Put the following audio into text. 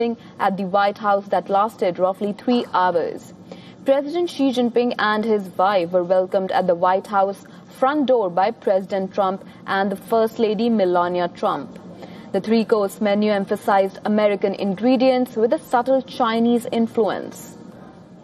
at the White House that lasted roughly 3 hours. President Xi Jinping and his wife were welcomed at the White House front door by President Trump and the First Lady Melania Trump. The three-course menu emphasized American ingredients with a subtle Chinese influence.